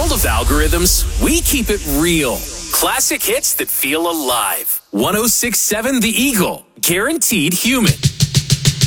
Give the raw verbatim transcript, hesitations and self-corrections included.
world of algorithms, we keep it real. Classic hits that feel alive. one oh six point seven The Eagle. Guaranteed human.